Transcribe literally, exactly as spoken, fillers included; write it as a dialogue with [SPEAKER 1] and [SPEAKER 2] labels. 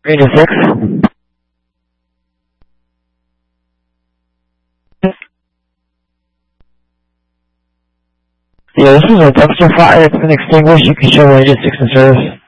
[SPEAKER 1] Radio six. Yeah, this is a dumpster fire. It's been extinguished. You can show Radio six in service.